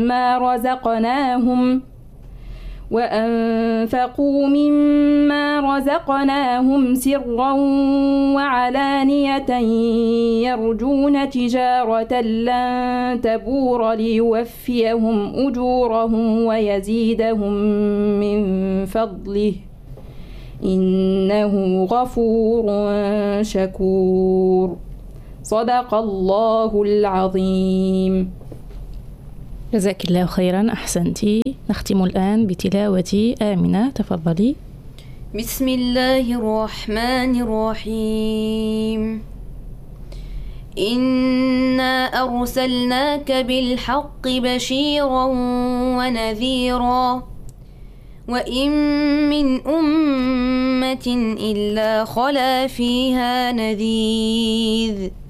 مما رزقناهم وأنفقوا مما رزقناهم سرا وعلانية يرجون تجارة لن تبور ليوفيهم أجورهم ويزيدهم من فضله إنه غفور شكور. صدق الله العظيم. جزاك الله خيرا، أحسنتي. نختم الآن بتلاوة آمنة، تفضلي. بسم الله الرحمن الرحيم. إنا أرسلناك بالحق بشيرا ونذيرا وإن من أمة إلا خلا فيها نذير